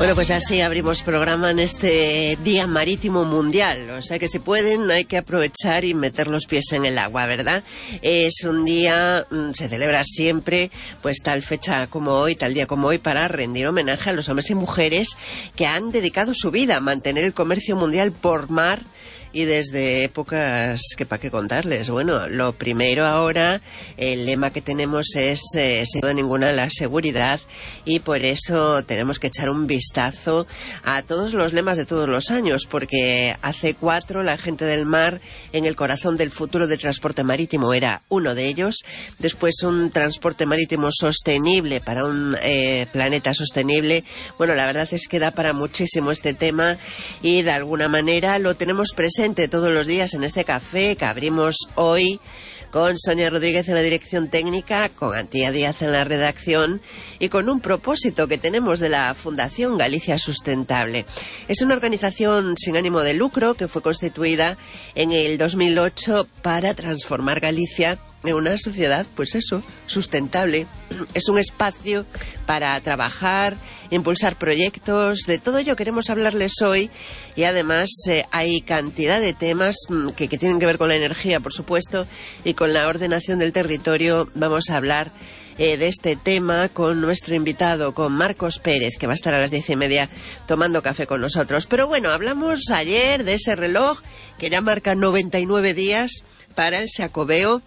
Bueno, pues así abrimos programa en este Día Marítimo Mundial. O sea que si pueden hay que aprovechar y meter los pies en el agua, ¿verdad? Es un día, se celebra siempre, pues tal fecha como hoy, tal día como hoy, para rendir homenaje a los hombres y mujeres que han dedicado su vida a mantener el comercio mundial por mar. Y desde épocas que para qué contarles. Bueno, lo primero ahora, el lema que tenemos es, sin duda ninguna, la seguridad, y por eso tenemos que echar un vistazo a todos los lemas de todos los años, porque hace 4 la gente del mar en el corazón del futuro del transporte marítimo era uno de ellos. Después un transporte marítimo sostenible para un planeta sostenible. Bueno, la verdad es que da para muchísimo este tema y de alguna manera lo tenemos presente todos los días en este café que abrimos hoy con Sonia Rodríguez en la dirección técnica, con Antía Díaz en la redacción y con un propósito que tenemos de la Fundación Galicia Sustentable. Es una organización sin ánimo de lucro que fue constituida en el 2008 para transformar Galicia en una sociedad, pues eso, sustentable. Es un espacio para trabajar, impulsar proyectos. De todo ello queremos hablarles hoy, y además hay cantidad de temas que tienen que ver con la energía, por supuesto, y con la ordenación del territorio. Vamos a hablar de este tema con nuestro invitado, con Marcos Pérez, que va a estar a las 10:30 tomando café con nosotros. Pero bueno, hablamos ayer de ese reloj que ya marca 99 días para el Xacobeo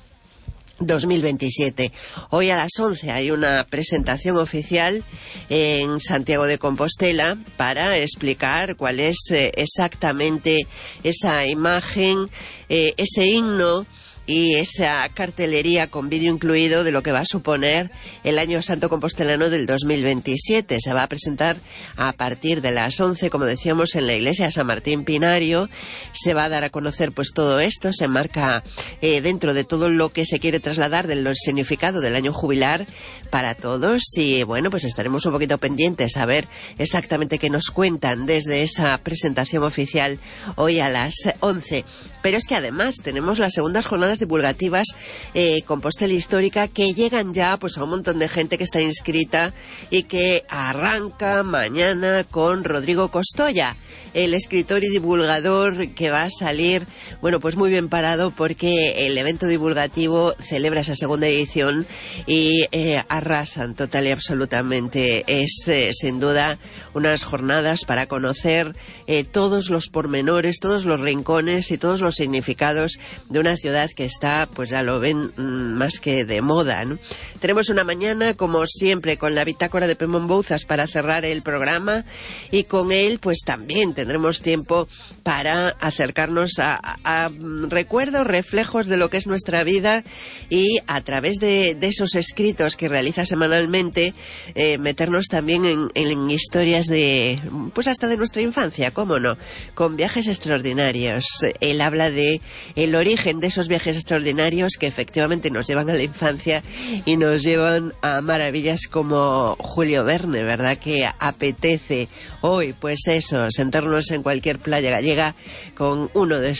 2027. Hoy a las 11 hay una presentación oficial en Santiago de Compostela para explicar cuál es exactamente esa imagen, ese himno y esa cartelería con vídeo incluido de lo que va a suponer el Año Santo Compostelano del 2027. Se va a presentar a partir de las 11, como decíamos, en la iglesia de San Martín Pinario. Se va a dar a conocer pues todo esto, se enmarca dentro de todo lo que se quiere trasladar del significado del año jubilar para todos, y bueno, pues estaremos un poquito pendientes a ver exactamente qué nos cuentan desde esa presentación oficial hoy a las 11. Pero es que además tenemos las segundas jornadas divulgativas Compostela Histórica, que llegan ya pues a un montón de gente que está inscrita y que arranca mañana con Rodrigo Costoya, el escritor y divulgador que va a salir, bueno, pues muy bien parado, porque el evento divulgativo celebra esa segunda edición y arrasan total y absolutamente. Es sin duda unas jornadas para conocer todos los pormenores, todos los rincones y todos los significados de una ciudad que está, pues ya lo ven, más que de moda, ¿no? Tenemos una mañana, como siempre, con la bitácora de Pemón Bouzas para cerrar el programa, y con él pues también tendremos tiempo para acercarnos a recuerdos, reflejos de lo que es nuestra vida, y a través de esos escritos que realiza semanalmente, meternos también en historias de, pues hasta de nuestra infancia, cómo no, con viajes extraordinarios. Él habla de el origen de esos viajes extraordinarios que efectivamente nos llevan a la infancia y nos llevan a maravillas como Julio Verne, ¿verdad? Que apetece hoy, pues eso, sentarnos en cualquier playa gallega con una de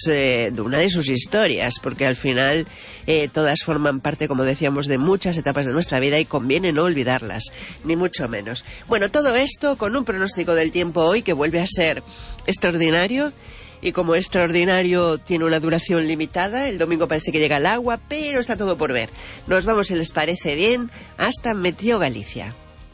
sus historias, porque al final todas forman parte, como decíamos, de muchas etapas de nuestra vida y conviene no olvidarlas, ni mucho menos. Bueno, todo esto con un pronóstico del tiempo hoy que vuelve a ser extraordinario. Y como extraordinario tiene una duración limitada, el domingo parece que llega el agua, pero está todo por ver. Nos vamos, si les parece bien, hasta Meteo Galicia.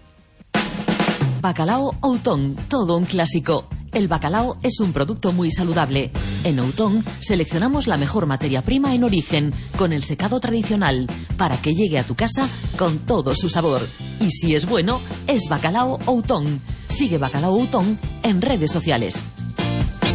Bacalao Outón, todo un clásico. El bacalao es un producto muy saludable. En Outón seleccionamos la mejor materia prima en origen, con el secado tradicional, para que llegue a tu casa con todo su sabor. Y si es bueno, es Bacalao Outón. Sigue Bacalao Outón en redes sociales.